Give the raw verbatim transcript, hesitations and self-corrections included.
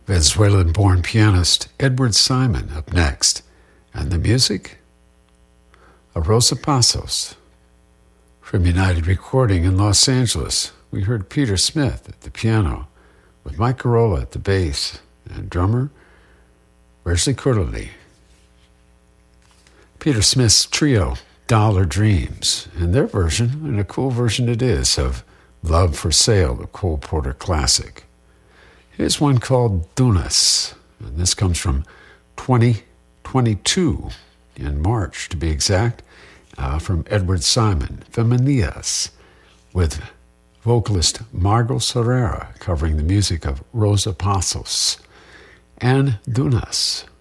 Venezuelan-born pianist Edward Simon up next. And the music? A Rosa Passos. From United Recording in Los Angeles, we heard Peter Smith at the piano, with Mike Carolla at the bass, and drummer Wesley Corley. Peter Smith's trio, Dollar Dreams, and their version, and a cool version it is, of Love for Sale, the Cole Porter classic. Here's one called Dunas, and this comes from twenty twenty-two, in March to be exact, uh, from Edward Simon, Feminias, with vocalist Margot Sorrera covering the music of Rosa Passos, and Dunas.